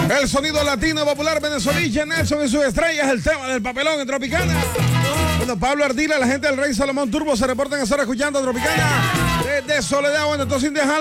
El sonido latino popular venezolano, Nelson y sus estrellas, el tema del papelón en Tropicana. Bueno, Pablo Ardila, la gente del Rey Salomón Turbo se reportan a estar escuchando Tropicana desde Soledad. Bueno, entonces sin dejar